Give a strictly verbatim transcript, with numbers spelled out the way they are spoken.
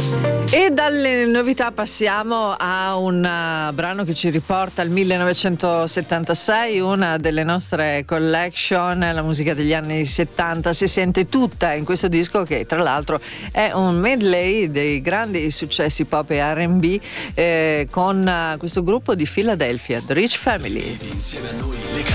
E dalle novità passiamo a un uh, brano che ci riporta al millenovecentosettantasei, una delle nostre collection, la musica degli anni settanta si sente tutta in questo disco, che tra l'altro è un medley dei grandi successi pop e R and B, eh, con uh, questo gruppo di Philadelphia, The Rich Family. Insieme a noi le